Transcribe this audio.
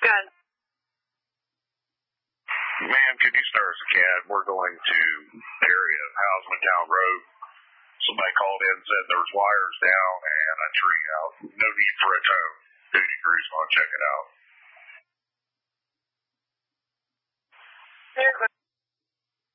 Good. Ma'am, could you start us a CAD? We're going to the area of Housemantown Road. Somebody called in and said there was wires down and a tree out. No need for a tow. Duty crew's going to check it out. Clear.